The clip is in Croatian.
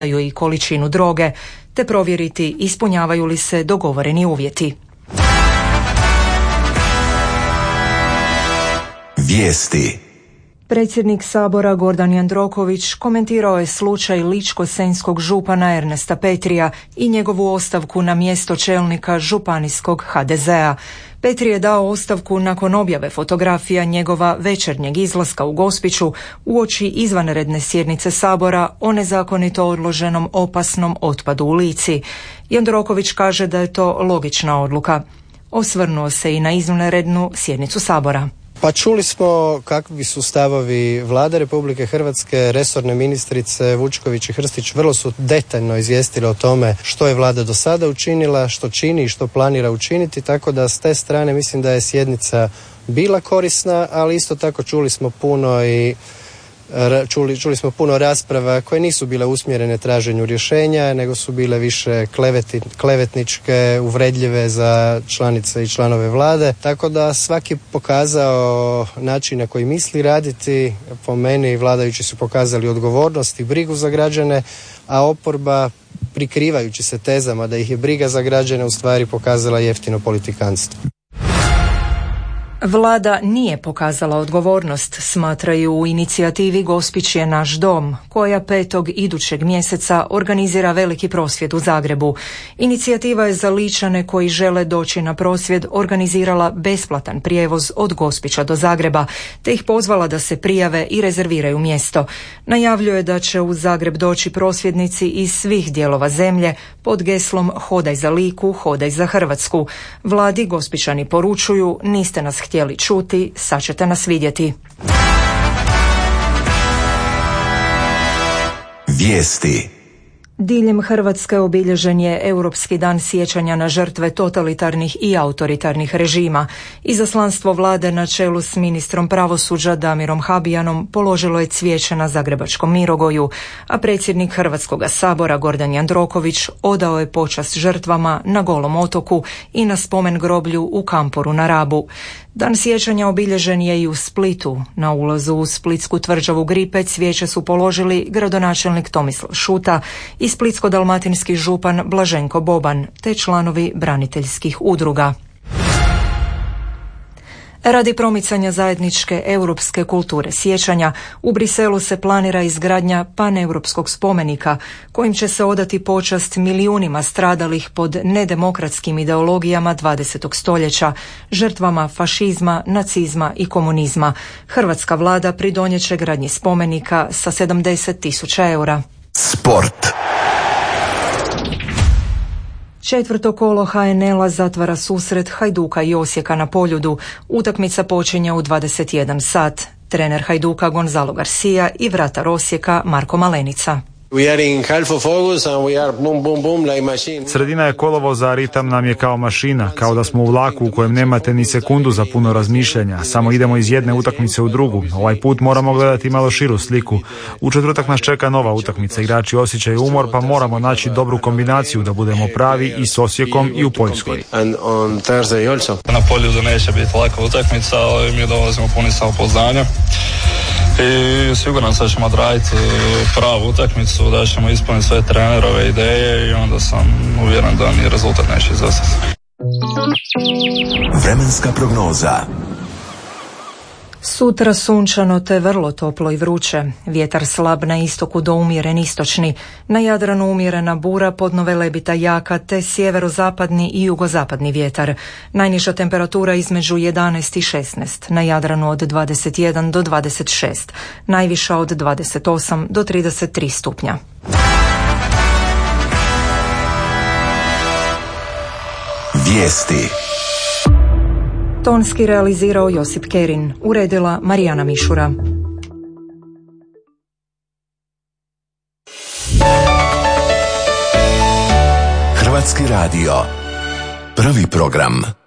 i količinu droge, te provjeriti ispunjavaju li se dogovoreni uvjeti. Vijesti. Predsjednik Sabora Gordan Jandroković komentirao je slučaj ličko-senjskog župana Ernesta Petrija i njegovu ostavku na mjesto čelnika županijskog HDZ-a. Petri je dao ostavku nakon objave fotografija njegova večernjeg izlaska u Gospiću uoči izvanredne sjednice Sabora o nezakonito odloženom opasnom otpadu u Lici. Jandroković kaže da je to logična odluka. Osvrnuo se i na izvanrednu sjednicu Sabora. Pa čuli smo kakvi su stavovi Vlade Republike Hrvatske, resorne ministrice Vučković i Hrstić vrlo su detaljno izvijestile o tome što je Vlada do sada učinila, što čini i što planira učiniti, tako da s te strane mislim da je sjednica bila korisna, ali isto tako čuli smo puno rasprava koje nisu bile usmjerene traženju rješenja, nego su bile više klevetničke, uvredljive za članice i članove Vlade. Tako da svaki pokazao način na koji misli raditi. Po meni vladajući su pokazali odgovornost i brigu za građane, a oporba, prikrivajući se tezama da ih je briga za građane, u stvari pokazala jeftino politikanstvo. Vlada nije pokazala odgovornost, smatraju u inicijativi Gospić je naš dom, koja 5. idućeg mjeseca organizira veliki prosvjed u Zagrebu. Inicijativa je za Ličane koji žele doći na prosvjed organizirala besplatan prijevoz od Gospića do Zagreba, te ih pozvala da se prijave i rezerviraju mjesto. Najavljuje da će u Zagreb doći prosvjednici iz svih dijelova zemlje pod geslom Hodaj za Liku, hodaj za Hrvatsku. Vladi Gospićani poručuju, niste nas htjeli čuti, sad ćete nas vidjeti. Vijesti. Diljem Hrvatske obilježen je Europski dan sjećanja na žrtve totalitarnih i autoritarnih režima. Izaslanstvo Vlade na čelu s ministrom pravosuđa Damirom Habijanom položilo je cvijeće na Zagrebačkom Mirogoju, a predsjednik Hrvatskoga sabora Gordan Jandroković odao je počast žrtvama na Golom otoku i na spomen groblju u Kamporu na Rabu. Dan sjećanja obilježen je i u Splitu. Na ulazu u splitsku tvrđavu Gripe cvijeće su položili gradonačelnik Tomislav Šuta i splitsko-dalmatinski župan Blaženko Boban, te članovi braniteljskih udruga. Radi promicanja zajedničke europske kulture sjećanja, u Briselu se planira izgradnja paneuropskog spomenika, kojim će se odati počast milijunima stradalih pod nedemokratskim ideologijama 20. stoljeća, žrtvama fašizma, nacizma i komunizma. Hrvatska vlada pridonijet će gradnji spomenika sa 70.000 eura. Sport. Četvrto kolo HNL-a zatvara susret Hajduka i Osijeka na Poljudu. Utakmica počinje u 21 sat. Trener Hajduka Gonzalo Garcia i vratar Osijeka Marko Malenica. Sredina je kolovoza, a ritam nam je kao mašina, kao da smo u vlaku u kojem nemate ni sekundu za puno razmišljanja, samo idemo iz jedne utakmice u drugu. Ovaj put moramo gledati malo širu sliku. U četvrtak nas čeka nova utakmica, igrači osjećaju umor, pa moramo naći dobru kombinaciju da budemo pravi i s Osijekom i u Poljskoj. Na Poljudu neće biti laka utakmica, ali mi dolazimo puni samopouzdanja. I siguran sam da ćemo odraditi pravu utakmicu, da ćemo ispuniti sve trenerove ideje i onda sam uvjeren da ni rezultat neće izostati. Vremenska prognoza. Sutra sunčano te vrlo toplo i vruće. Vjetar slab na istoku do umjeren istočni. Na Jadranu umjerena bura, podno Velebita jaka te sjeverozapadni i jugozapadni vjetar. Najniža temperatura između 11 i 16. Na Jadranu od 21 do 26. Najviša od 28 do 33 stupnja. Vijesti. Tonski realizirao Josip Kerin, uredila Marijana Mišura. Hrvatski radio. Prvi program.